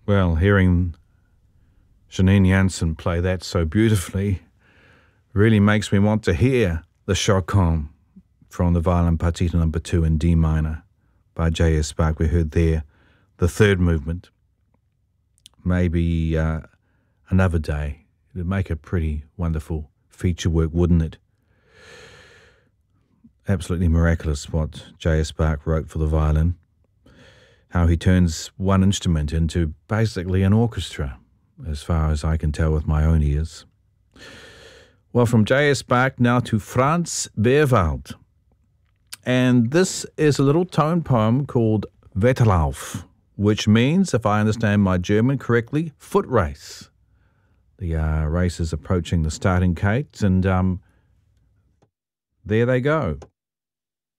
Well, hearing Janine Jansen play that so beautifully really makes me want to hear the Chacon from the Violin Partita number 2 in D minor by J.S. Bach. We heard there the third movement. Maybe another day. It would make a pretty wonderful feature work, wouldn't it? Absolutely miraculous what J.S. Bach wrote for the violin. How he turns one instrument into basically an orchestra, as far as I can tell with my own ears. Well, from J.S. Bach now to Franz Beerwald. And this is a little tone poem called Wettlauf, which means, if I understand my German correctly, foot race. The race is approaching the starting gate, and there they go.